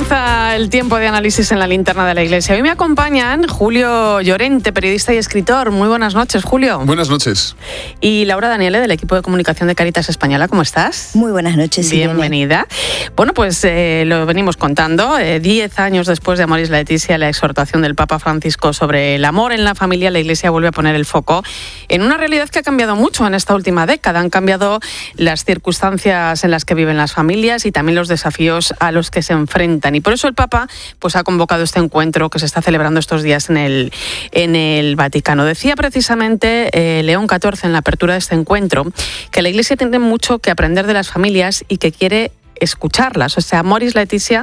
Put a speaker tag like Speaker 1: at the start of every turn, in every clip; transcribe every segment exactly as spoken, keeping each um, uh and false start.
Speaker 1: Comienza el tiempo de análisis en la linterna de la Iglesia. Hoy me acompañan Julio Llorente, periodista y escritor. Muy buenas noches, Julio.
Speaker 2: Buenas noches.
Speaker 1: Y Laura Daniele, del equipo de comunicación de Cáritas Española. ¿Cómo estás?
Speaker 3: Muy buenas noches.
Speaker 1: Bienvenida. Irene. Bueno, pues eh, lo venimos contando. Eh, diez años después de Amoris Laetitia, la exhortación del Papa Francisco sobre el amor en la familia, la Iglesia vuelve a poner el foco en una realidad que ha cambiado mucho en esta última década. Han cambiado las circunstancias en las que viven las familias y también los desafíos a los que se enfrentan. Y por eso el Papa pues, ha convocado este encuentro que se está celebrando estos días en el, en el Vaticano. Decía precisamente eh, León catorce en la apertura de este encuentro que la Iglesia tiene mucho que aprender de las familias y que quiere escucharlas. O sea, Amoris Laetitia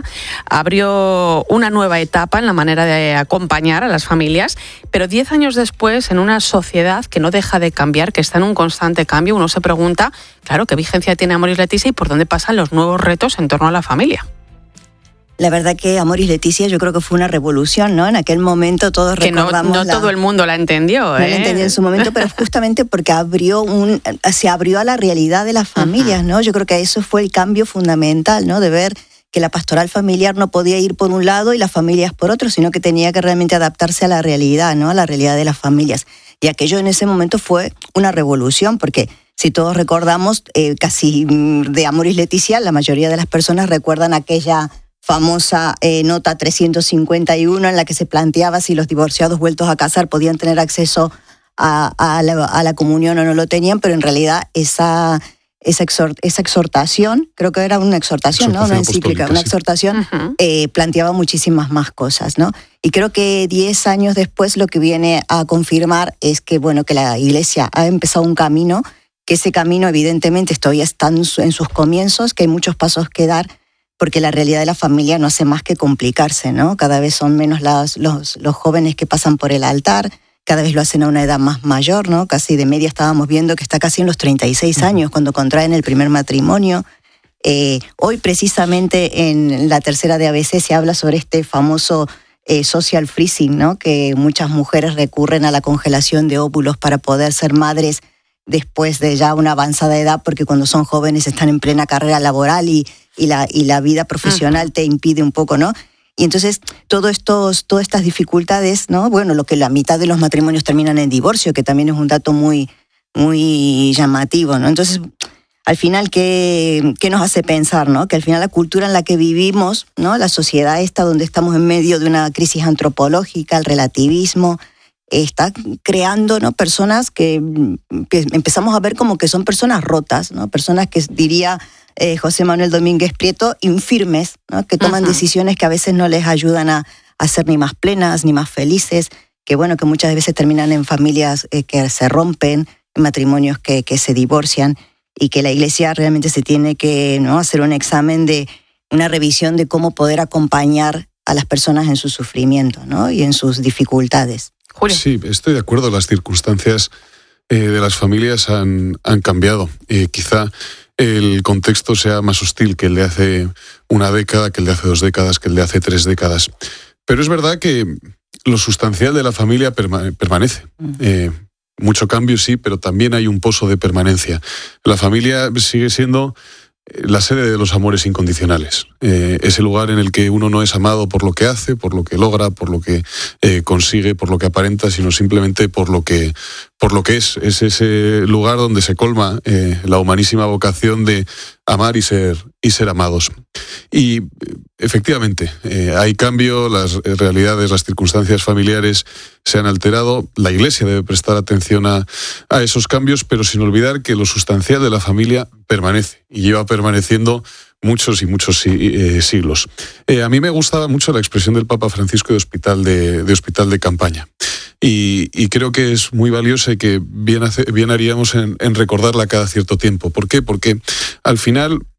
Speaker 1: abrió una nueva etapa en la manera de acompañar a las familias, pero diez años después, en una sociedad que no deja de cambiar, que está en un constante cambio, uno se pregunta, claro, ¿qué vigencia tiene Amoris Laetitia y por dónde pasan los nuevos retos en torno a la familia?
Speaker 3: La verdad que Amoris Laetitia yo creo que fue una revolución, ¿no? En aquel momento todos
Speaker 1: que
Speaker 3: recordamos...
Speaker 1: no, no
Speaker 3: la...
Speaker 1: todo el mundo la entendió,
Speaker 3: No
Speaker 1: ¿eh?
Speaker 3: la entendió en su momento, pero justamente porque abrió un, se abrió a la realidad de las familias, ¿no? Yo creo que eso fue el cambio fundamental, ¿no? De ver que la pastoral familiar no podía ir por un lado y las familias por otro, sino que tenía que realmente adaptarse a la realidad, ¿no? A la realidad de las familias. Y aquello en ese momento fue una revolución, porque si todos recordamos, eh, casi de Amoris Laetitia, la mayoría de las personas recuerdan aquella famosa eh, nota trescientos cincuenta y uno en la que se planteaba si los divorciados vueltos a casar podían tener acceso a, a, la, a la comunión o no lo tenían, pero en realidad esa, esa, exhort, esa exhortación, creo que era una exhortación, ¿no? Una encíclica, una exhortación, uh-huh. eh, planteaba muchísimas más cosas, ¿no? Y creo que diez años después lo que viene a confirmar es que, bueno, que la Iglesia ha empezado un camino, que ese camino evidentemente todavía está en sus comienzos, que hay muchos pasos que dar, porque la realidad de la familia no hace más que complicarse, ¿no? Cada vez son menos las, los, los jóvenes que pasan por el altar, cada vez lo hacen a una edad más mayor, ¿no? Casi de media estábamos viendo que está casi en los treinta y seis años cuando contraen el primer matrimonio. Eh, hoy precisamente en la tercera de A B C se habla sobre este famoso eh, social freezing, ¿no? Que muchas mujeres recurren a la congelación de óvulos para poder ser madres después de ya una avanzada edad, porque cuando son jóvenes están en plena carrera laboral y Y la, y la vida profesional te impide un poco, ¿no? Y entonces todo estos, todas estas dificultades, ¿no? Bueno, lo que la mitad de los matrimonios terminan en divorcio, que también es un dato muy, muy llamativo, ¿no? Entonces, al final, ¿qué, qué nos hace pensar, ¿no? Que al final la cultura en la que vivimos, ¿no? La sociedad esta donde estamos en medio de una crisis antropológica, el relativismo, está creando, ¿no? Personas que, que empezamos a ver como que son personas rotas, ¿no? Personas que diría eh, José Manuel Domínguez Prieto, infirmes, ¿no? Que toman uh-huh. decisiones que a veces no les ayudan a, a ser ni más plenas, ni más felices, que bueno, que muchas veces terminan en familias eh, que se rompen, en matrimonios que, que se divorcian, y que la Iglesia realmente se tiene que, ¿no? hacer un examen de una revisión de cómo poder acompañar a las personas en su sufrimiento, ¿no? Y en sus dificultades.
Speaker 1: Julio.
Speaker 2: Sí, estoy de acuerdo. Las circunstancias eh, de las familias han, han cambiado. Eh, quizá el contexto sea más hostil que el de hace una década, que el de hace dos décadas, que el de hace tres décadas. Pero es verdad que lo sustancial de la familia perma- permanece. Eh, mucho cambio, sí, pero también hay un pozo de permanencia. La familia sigue siendo la sede de los amores incondicionales. Eh, ese lugar en el que uno no es amado por lo que hace, por lo que logra, por lo que eh, consigue, por lo que aparenta, sino simplemente por lo que, por lo que es. Es ese lugar donde se colma eh, la humanísima vocación de amar y ser, y ser amados. Y efectivamente, eh, hay cambio, las realidades, las circunstancias familiares se han alterado. La Iglesia debe prestar atención a, a esos cambios, pero sin olvidar que lo sustancial de la familia permanece y lleva permaneciendo muchos y muchos eh, siglos. Eh, a mí me gustaba mucho la expresión del Papa Francisco de hospital de, de, hospital de campaña. Y, y creo que es muy valiosa y que bien, hace, bien haríamos en, en recordarla cada cierto tiempo. ¿Por qué? Porque al final